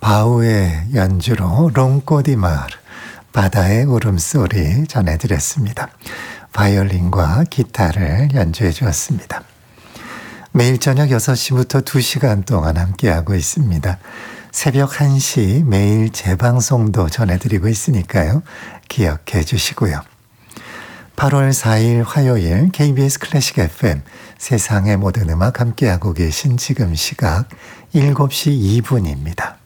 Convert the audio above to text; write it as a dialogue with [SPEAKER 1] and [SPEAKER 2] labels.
[SPEAKER 1] 바우의 연주로 롱꼬디마르, 바다의 울음소리 전해드렸습니다. 바이올린과 기타를 연주해 주었습니다. 매일 저녁 6시부터 2시간 동안 함께하고 있습니다. 새벽 1시 매일 재방송도 전해드리고 있으니까요. 기억해 주시고요. 8월 4일 화요일 KBS 클래식 FM 세상의 모든 음악 함께하고 계신 지금 시각 7시 2분입니다.